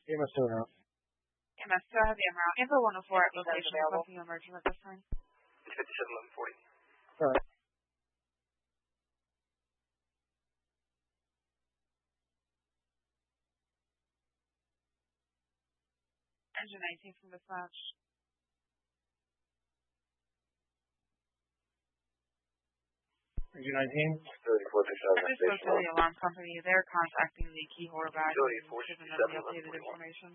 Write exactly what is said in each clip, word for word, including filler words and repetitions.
M S two now. M S two, I have the en route. Info one oh four at location requesting emergent at this time. fifty-seven eleven forty. All right. Engine nineteen from dispatch. Engine nineteen. thirty-four I just spoke to the alarm company. They're contacting the key holder bag and giving them the updated information.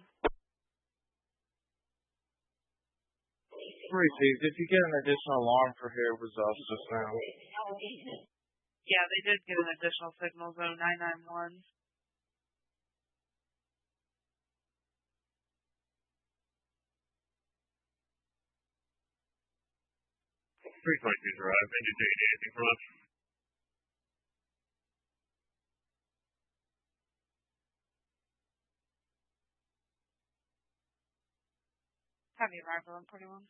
Received. If you get an additional alarm for here results just now. Yeah, they did get an additional signal zone nine nine one. three twenty-two drive. Engine two, you need anything from us? Have the arrival on forty-one.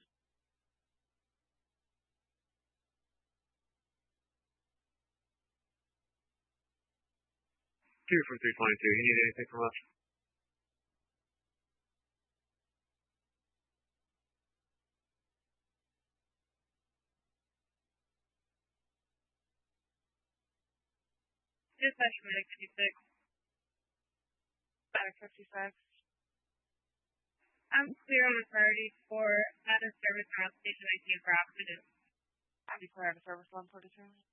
Two from three twenty-two. You need anything from us? Dispatch medic fifty-six. Medic fifty-six. I'm clear on the priority for out of service route station nineteen for afternoon. I'll be clear out of service one forty-two.